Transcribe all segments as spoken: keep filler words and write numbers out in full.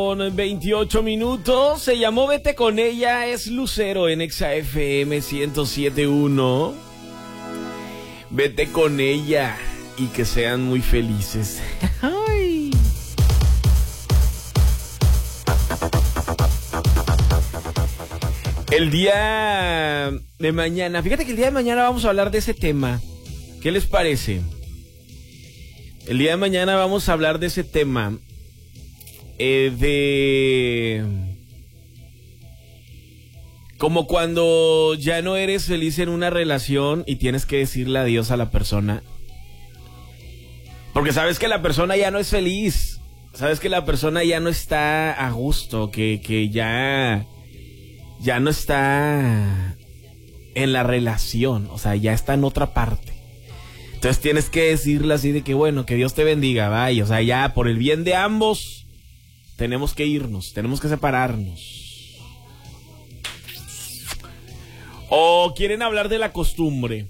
Con veintiocho minutos, se llamó Vete con ella, es Lucero en Exa F M ciento siete punto uno. Vete con ella y que sean muy felices. Ay. El día de mañana, fíjate que el día de mañana vamos a hablar de ese tema. ¿Qué les parece? El día de mañana vamos a hablar de ese tema. Eh, de... Como cuando ya no eres feliz en una relación y tienes que decirle adiós a la persona. Porque sabes que la persona ya no es feliz. Sabes que la persona ya no está a gusto. Que, que ya... Ya no está en la relación. O sea, ya está en otra parte. Entonces tienes que decirle así de que bueno, que Dios te bendiga, vaya. O sea, ya por el bien de ambos... Tenemos que irnos, tenemos que separarnos. O quieren hablar de la costumbre.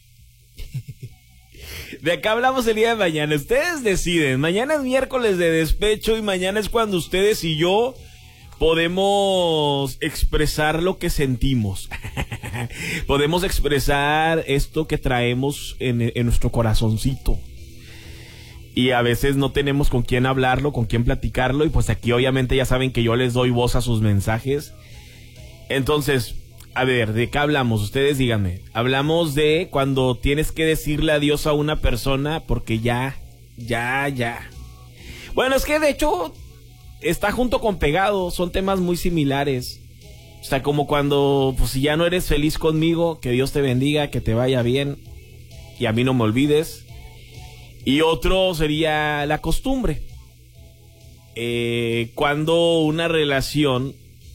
De acá hablamos el día de mañana. Ustedes deciden. Mañana es miércoles de despecho y mañana es cuando ustedes y yo podemos expresar lo que sentimos. Podemos expresar esto que traemos en, en nuestro corazoncito. Y a veces no tenemos con quién hablarlo, con quién platicarlo. Y pues aquí obviamente ya saben que yo les doy voz a sus mensajes. Entonces, a ver, ¿de qué hablamos? Ustedes díganme. Hablamos de cuando tienes que decirle adiós a una persona porque ya, ya, ya. Bueno, es que de hecho está junto con pegado. Son temas muy similares. O sea, como cuando, pues si ya no eres feliz conmigo, que Dios te bendiga, que te vaya bien. Y a mí no me olvides. Y otro sería la costumbre. Eh, cuando una relación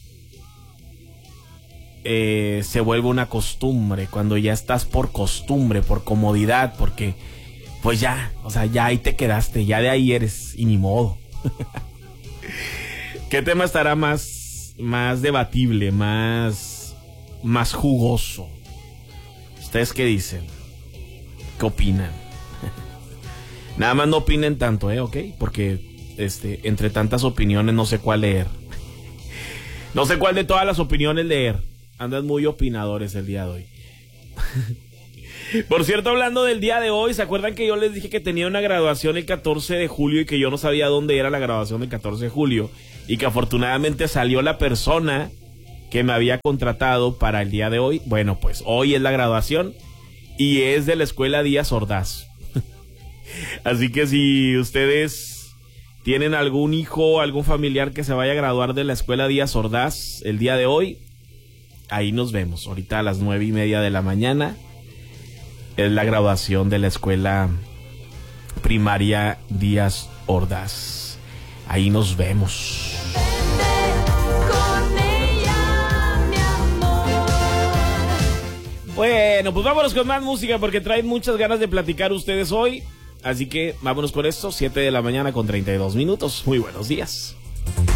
eh, se vuelve una costumbre, cuando ya estás por costumbre, por comodidad, porque pues ya, o sea, ya ahí te quedaste, ya de ahí eres y ni modo. ¿Qué tema estará más, más debatible, más, más jugoso? ¿Ustedes qué dicen? ¿Qué opinan? Nada más no opinen tanto, ¿eh? ¿Ok? Porque este, entre tantas opiniones no sé cuál leer. No sé cuál de todas las opiniones leer. Andan muy opinadores el día de hoy. Por cierto, hablando del día de hoy, ¿se acuerdan que yo les dije que tenía una graduación el catorce de julio y que yo no sabía dónde era la graduación del catorce de julio? Y que afortunadamente salió la persona que me había contratado para el día de hoy. Bueno, pues hoy es la graduación y es de la Escuela Díaz Ordaz. Así que si ustedes tienen algún hijo, algún familiar que se vaya a graduar de la Escuela Díaz Ordaz el día de hoy, ahí nos vemos. Ahorita a las nueve y media de la mañana es la graduación de la Escuela Primaria Díaz Ordaz. Ahí nos vemos. Bueno, pues vámonos con más música porque traen muchas ganas de platicar ustedes hoy. Así que vámonos con esto, siete de la mañana con treinta y dos minutos. Muy buenos días.